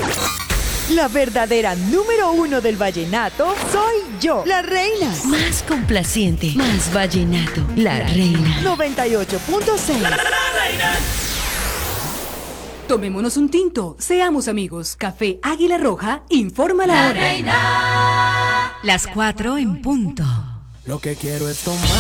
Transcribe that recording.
La verdadera número uno del vallenato soy yo, la reina. Más complaciente, más vallenato, la reina. 98.6. Tomémonos un tinto, seamos amigos. Café Águila Roja, informa la hora. Las 4 en punto. Lo que quiero es tomar